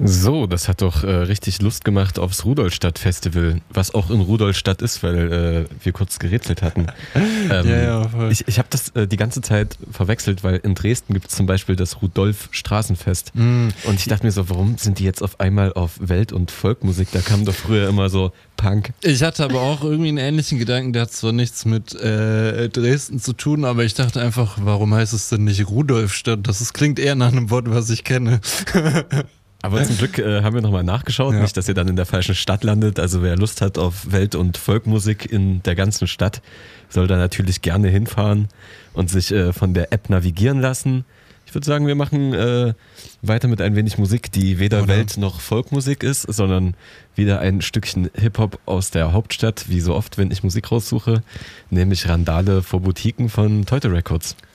So, das hat doch richtig Lust gemacht aufs Rudolstadt-Festival, was auch in Rudolstadt ist, weil wir kurz gerätselt hatten. Voll. Ich habe das die ganze Zeit verwechselt, weil in Dresden gibt es zum Beispiel das Rudolf-Straßenfest. Und ich dachte mir so, warum sind die jetzt auf einmal auf Welt- und Volkmusik? Da kam doch früher immer so Punk. Ich hatte aber auch irgendwie einen ähnlichen Gedanken, der hat zwar nichts mit Dresden zu tun, aber ich dachte einfach, warum heißt es denn nicht Rudolfstadt? Klingt eher nach einem Wort, was ich kenne. Aber zum Glück haben wir nochmal nachgeschaut, nicht, dass ihr dann in der falschen Stadt landet. Also wer Lust hat auf Welt- und Volkmusik in der ganzen Stadt, soll da natürlich gerne hinfahren und sich von der App navigieren lassen. Ich würde sagen, wir machen weiter mit ein wenig Musik, die weder Welt- noch Volkmusik ist, sondern wieder ein Stückchen Hip-Hop aus der Hauptstadt, wie so oft, wenn ich Musik raussuche, nämlich Randale vor Boutiquen von Teute Records.